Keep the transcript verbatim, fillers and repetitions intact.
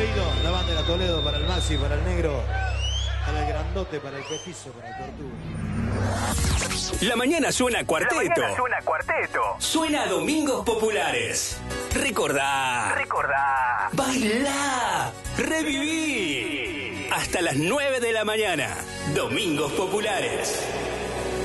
Pereiro, la banda de la Toledo, para el Masi, para el Negro, para el Grandote, para el Petizo, para el Tortuga. La mañana suena cuarteto. La mañana suena cuarteto. Suena Domingos Populares. Recordá. Recordá. Bailá. Reviví. Hasta las nueve de la mañana. Domingos Populares.